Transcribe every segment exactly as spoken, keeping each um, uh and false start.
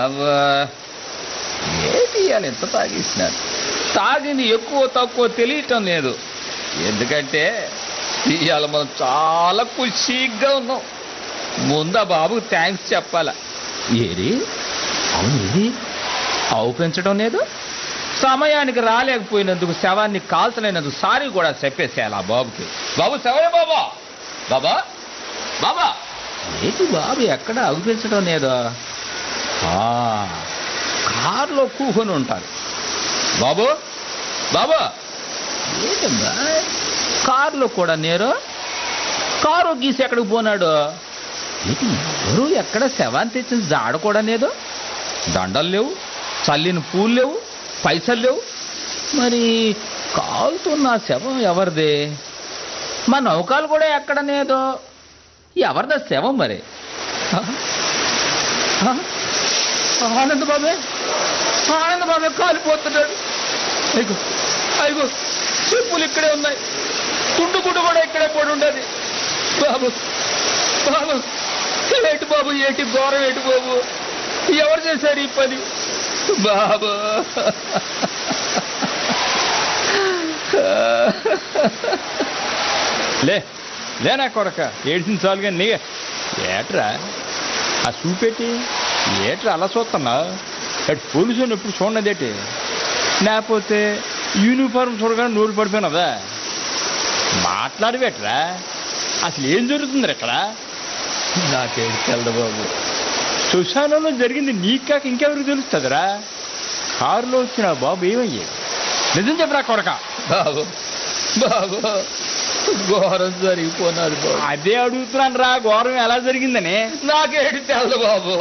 అవ్వా ఏంటి ఇవాళ ఎంత తాగేసినాను. తాగింది ఎక్కువ తక్కువ తెలియటం లేదు. ఎందుకంటే ఇవాళ మనం చాలా ఖుషీగా ఉన్నాం. ముందా బాబుకు థ్యాంక్స్ చెప్పాలా. ఏరి అవును ఏరి ఆవు పెంచడం లేదు, సమయానికి రాలేకపోయినందుకు, శవాన్ని కాల్చలేనందుకు సారీ కూడా చెప్పేసేయాలి ఆ బాబుకి. బాబు శవయ్య బాబా, బాబా బాబా ఏంటి బాబు ఎక్కడ ఆవు పెంచడం లేదో. కారులో కూకొని ఉంటారు. బాబు బాబా ఏంటమ్మా కారులో కూడా నేరు, కారు గీసి ఎక్కడికి పోనాడు. ఏంటి ఎవరు ఎక్కడ శవాన్ని తెచ్చిన జాడ కూడా లేదు. దండలు లేవు, చల్లిన పూలు లేవు, పైసలు లేవు. మరి కాలుతున్న శవం ఎవరిది? మా నౌకాలు కూడా ఎక్కడ లేదు. ఎవరిదా శవం మరి? ఆనంద్ బాబే, ఆనంద్ బాబే కాలిపోతున్నాడు. అయ్యో అయ్యో చెప్పులు ఇక్కడే ఉన్నాయి, తుండు గుడ్డు కూడా ఇక్కడే పడి ఉండదు. బాబు బాబు ఏటి బాబు, ఏటి ఘోరం ఏటి బాబు, ఎవరు చేశారు ఈ పని బాబు? లే లేనా కొడక, ఏడ్చిన చాలు కానీ నీగే ఏట్రా ఆ చూపెట్టి ఏట్రా అలా చూస్తున్నా. అటు పోలీసు ఎప్పుడు చూడదేటి, లేకపోతే యూనిఫారం చూడగానే నోరు పడిపోయినదా? మాట్లాడబెట్రా, అసలు ఏం జరుగుతుంది ఇక్కడ? నాకేం తెలదు బాబు. శ్మశానంలో జరిగింది నీకు కాక ఇంకెవరికి తెలుస్తుందిరా? కారులో వచ్చిన బాబు ఏమయ్యాడు? నిజం చెప్పరా కొడక. బాబు బాబు ఘోరం జరిగిపోయినారు బాబు. అదే అడుగుతున్నాను రా, ఘోరం ఎలా జరిగిందని. నాకేంటి తెలదు బాబు.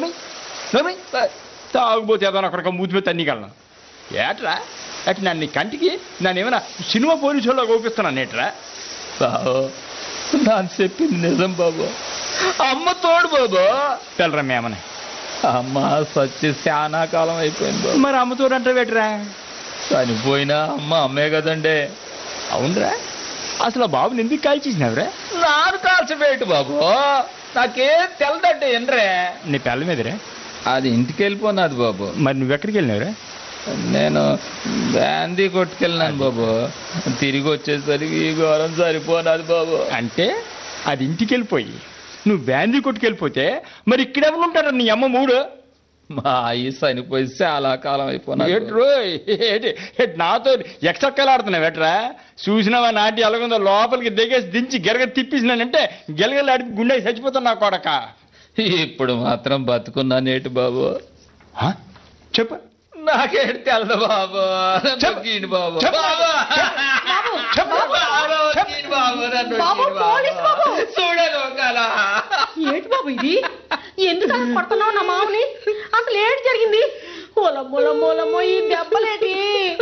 తాగుపోతే ఏదో అక్కడికి మూతిపోతే అన్నికెళ్ళను ఏట్రా. అటు నన్ను కంటికి నన్ను ఏమైనా సినిమా పోలీసు వాళ్ళకి చూపిస్తున్నాను ఏట్రా. బాబు నాకు చెప్పింది నిజం బాబు. అమ్మ తోడు బాబు. తెలరా మేమని అమ్మ సచ్చి చాలా కాలం అయిపోయింది బాబు. మరి అమ్మ తోడు అంటే పెట్టరా? చనిపోయినా అమ్మ అమ్మే కదండే. అవునరా, అసలు బాబుని ఎందుకు కాల్చేసినావురా? నాను కాల్చబెట్టు బాబు, నాకేం తెలదంటే ఏంట్రే. నీ పిల్ల మీదరే అది ఇంటికి వెళ్ళిపోనాది బాబు. మరి నువ్వెక్కడికి వెళ్ళినావురా? నేను గాంధీ కొట్టుకెళ్ళినాను బాబు. తిరిగి వచ్చేసరికి ఘోరం సరిపోనాది బాబు. అంటే అది ఇంటికి వెళ్ళిపోయి నువ్వు బ్యాందీ కొట్టుకెళ్ళిపోతే మరి ఇక్కడెవరు ఉంటారా నీ అమ్మ మూడు? మా అయ్యి చనిపోయి చాలా కాలం అయిపోయినా. నాతో ఎక్సక్కలాడుతున్నావు ఎట్రా? చూసినావా నాటి ఎలాగుందో, లోపలికి దిగేసి దించి గిరగ తిప్పేసినానంటే గిలగలు అడిపి గుండె చచ్చిపోతున్నా కొడక. ఇప్పుడు మాత్రం బతుకున్నా నేటి బాబు. చెప్పు. నాకేంటి తెలదు బాబు. చెప్పండి బాబు. చూడను కదా ఏంటి బాబు ఇది? ఎందుకు పడుతున్నావు నా మామని? అసలు ఏంటి జరిగింది? మూలమ్మో ఈ దెబ్బలేటి?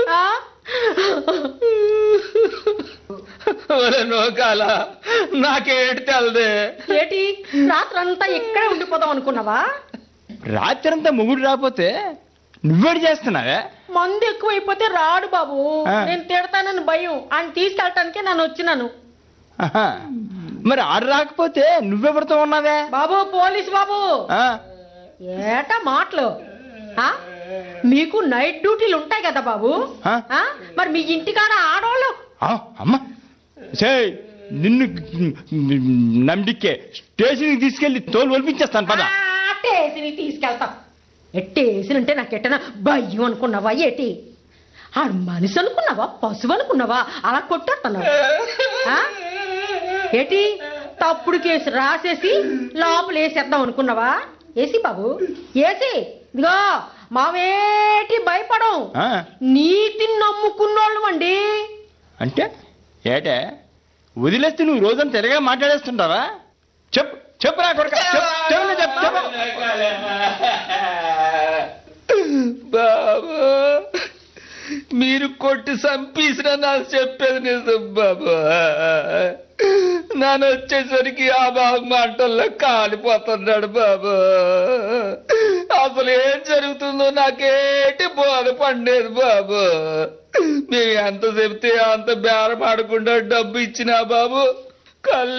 నోకాల నాకేంటి తెలదే. ఏటి రాత్రంతా ఇక్కడే ఉండిపోదాం అనుకున్నావా? రాత్రంతా ముగుడు రాకపోతే నువ్వేడు చేస్తున్నావే? మందు ఎక్కువైపోతే రాడు బాబు. నేను తిడతానని భయం, ఆయన తీసుకెళ్ళటానికే నన్ను వచ్చినాను. మరి ఆడు రాకపోతే నువ్వెవరితో ఉన్నావే? బాబు పోలీసు బాబు. ఏటా మాటలు? మీకు నైట్ డ్యూటీలు ఉంటాయి కదా బాబు. మరి మీ ఇంటికాడ ఆడవాళ్ళు అమ్మా నిన్ను నమ్మిడికే స్టేషన్కి తీసుకెళ్లి తోలు ఒలిపించేస్తాను పద. స్టేషన్కి తీసుకెళ్తాం. స్టేషన్ అంటే నాకెట్టనా భయం అనుకున్నావా ఏటి? ఆడు మనిషి అనుకున్నావా, పశువు అనుకున్నావా? అలా కొట్టేస్తున్నావు ఏటి? తప్పుడు కేసు రాసేసి లోపల వేసేద్దాం అనుకున్నావా? ఏసి బాబు ఏసి. ఇదిగో మావేటి భయపడం, నీతిని నమ్ముకున్నోళ్ళు అండి. అంటే ఏటే వదిలేస్తే నువ్వు రోజంతా తిరగా మాట్లాడేస్తుంటావా? చెప్పు చెప్పు రా కొడుకు. బాబు మీరు కొట్టి చంపేసిన నాకు చెప్పేది నిజం బాబు. నన్ను వచ్చేసరికి ఆ బాబు మంటల్లో కాలిపోతున్నాడు బాబు. అసలు ఏం జరుగుతుందో నాకేటి బోధ పండేది బాబు. మేము ఎంత చెప్తే అంత బేరం ఆడకుండా డబ్బు ఇచ్చినా బాబు కళ్ళు